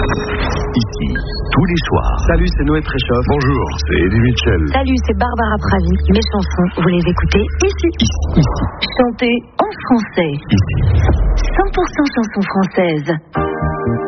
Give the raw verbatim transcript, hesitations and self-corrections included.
Ici, tous les soirs. Salut, c'est Noé Préchoff. Bonjour, c'est Eddie Mitchell. Salut, c'est Barbara Pravi. Mes chansons, vous les écoutez ici. Ici, ici. Chantées en français. Ici. cent pour cent chansons françaises.